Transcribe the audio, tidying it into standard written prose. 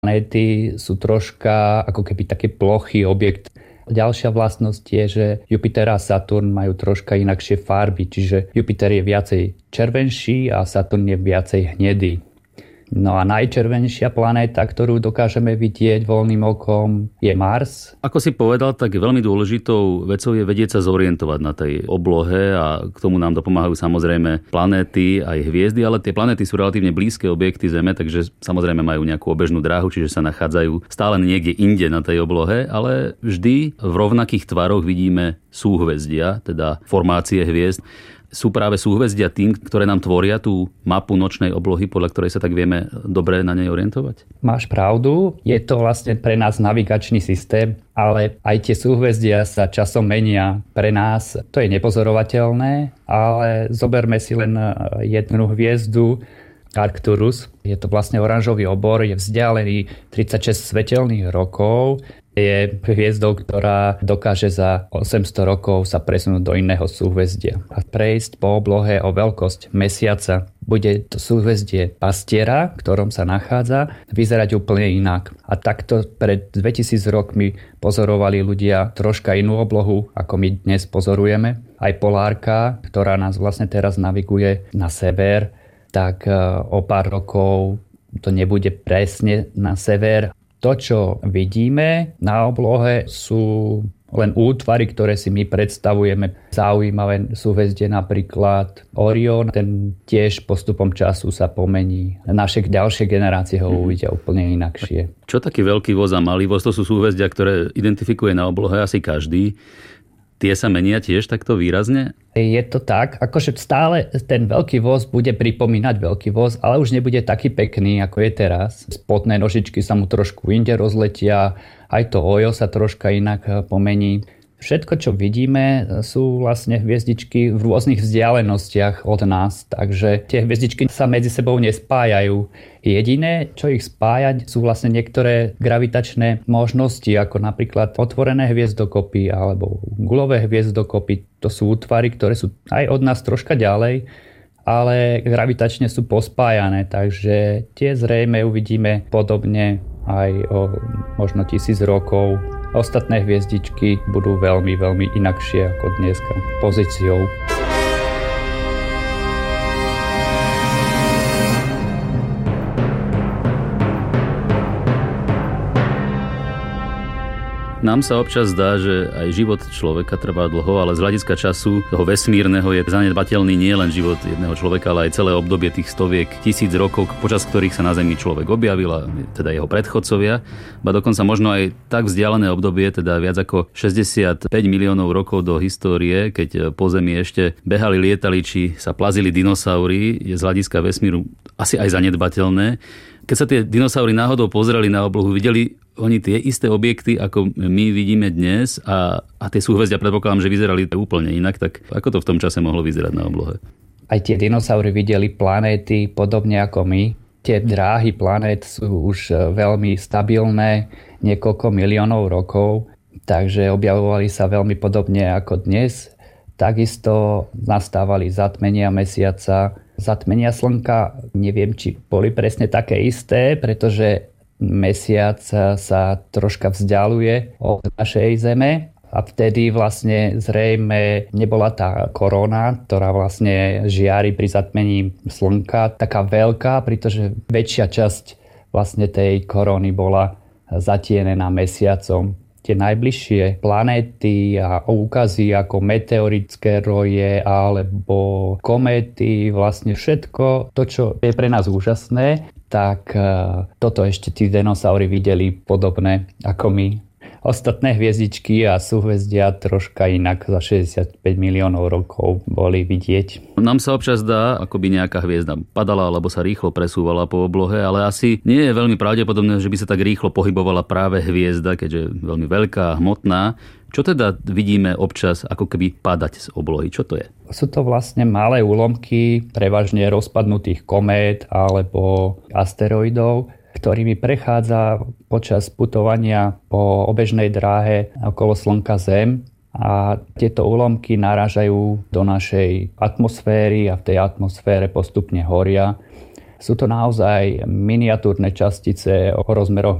Planéty sú troška ako keby taký plochý objekt. Ďalšia vlastnosť je, že Jupiter a Saturn majú troška inakšie farby, čiže Jupiter je viacej červenší a Saturn je viacej hnedý. No a najčervenšia planéta, ktorú dokážeme vidieť voľným okom, je Mars. Ako si povedal, tak veľmi dôležitou vecou je vedieť sa zorientovať na tej oblohe a k tomu nám dopomáhajú samozrejme planéty aj hviezdy, ale tie planéty sú relatívne blízke objekty Zeme, takže samozrejme majú nejakú obežnú dráhu, čiže sa nachádzajú stále niekde inde na tej oblohe, ale vždy v rovnakých tvaroch vidíme súhvezdia, teda formácie hviezd. Sú práve súhvezdia tým, ktoré nám tvoria tú mapu nočnej oblohy, podľa ktorej sa tak vieme dobre na nej orientovať? Máš pravdu, je to vlastne pre nás navigačný systém, ale aj tie súhvezdia sa časom menia. Pre nás to je nepozorovateľné, ale zoberme si len jednu hviezdu, Arcturus. Je to vlastne oranžový obor, je vzdialený 36 svetelných rokov. Je hviezdou, ktorá dokáže za 800 rokov sa presunúť do iného súhvezdia a prejsť po oblohe o veľkosť mesiaca. Bude to súhvezdie Pastiera, v ktorom sa nachádza, vyzerať úplne inak. A takto pred 2000 rokmi pozorovali ľudia troška inú oblohu, ako my dnes pozorujeme. Aj polárka, ktorá nás vlastne teraz naviguje na sever, tak o pár rokov to nebude presne na sever. To, čo vidíme na oblohe, sú len útvary, ktoré si my predstavujeme. Zaujímavé súhvezdie napríklad Orion, ten tiež postupom času sa pomení. Naše ďalšie generácie ho uvidia úplne inakšie. Čo taký veľký voz a malý voz? To sú súhvezdia, ktoré identifikuje na oblohe asi každý. Tie sa menia tiež takto výrazne? Je to tak, akože stále ten veľký voz bude pripomínať veľký voz, ale už nebude taký pekný, ako je teraz. Spodné nožičky sa mu trošku inde rozletia, aj to ojo sa troška inak pomení. Všetko, čo vidíme, sú vlastne hviezdičky v rôznych vzdialenostiach od nás, takže tie hviezdičky sa medzi sebou nespájajú. Jediné, čo ich spájať, sú vlastne niektoré gravitačné možnosti, ako napríklad otvorené hviezdokopy alebo gulové hviezdokopy. To sú útvary, ktoré sú aj od nás troška ďalej, ale gravitačne sú pospájané, takže tie zrejme uvidíme podobne aj o možno 1000 rokov. Ostatné hviezdičky budú veľmi, veľmi inakšie ako dneska pozíciou. Nám sa občas zdá, že aj život človeka trvá dlho, ale z hľadiska času toho vesmírneho je zanedbateľný nie len život jedného človeka, ale aj celé obdobie tých stoviek, 1000 rokov, počas ktorých sa na Zemi človek objavil, a teda jeho predchodcovia. Ba dokonca možno aj tak vzdialené obdobie, teda viac ako 65 miliónov rokov do histórie, keď po Zemi ešte behali, lietali, či sa plazili dinosaury, je z hľadiska vesmíru asi aj zanedbateľné. Keď sa tie dinosaury náhodou pozreli na oblohu, videli oni tie isté objekty, ako my vidíme dnes, a tie súhvezdia, predpokladám, že vyzerali úplne inak, tak ako to v tom čase mohlo vyzerať na oblohe? Aj tie dinosaury videli planéty podobne ako my. Tie dráhy planét sú už veľmi stabilné, niekoľko miliónov rokov, takže objavovali sa veľmi podobne ako dnes. Takisto nastávali zatmenia mesiaca, zatmenia slnka. Neviem, či boli presne také isté, pretože mesiac sa troška vzdialuje od našej Zeme a vtedy vlastne zrejme nebola tá korona, ktorá vlastne žiari pri zatmení slnka, taká veľká, pretože väčšia časť vlastne tej korony bola zatienená mesiacom. Tie najbližšie planéty a úkazy ako meteorické roje alebo kométy, vlastne všetko to, čo je pre nás úžasné, tak toto ešte tí dinosaury videli podobné ako my. Ostatné hviezdičky a súhvezdia troška inak za 65 miliónov rokov boli vidieť. Nám sa občas dá, ako by nejaká hviezda padala alebo sa rýchlo presúvala po oblohe, ale asi nie je veľmi pravdepodobné, že by sa tak rýchlo pohybovala práve hviezda, keďže je veľmi veľká, hmotná. Čo teda vidíme občas ako keby padať z oblohy? Čo to je? Sú to vlastne malé úlomky, prevažne rozpadnutých komét alebo asteroidov, ktorými prechádza počas putovania po obežnej dráhe okolo Slnka Zem, a tieto úlomky narážajú do našej atmosféry a v tej atmosfére postupne horia. Sú to naozaj miniatúrne častice o rozmeroch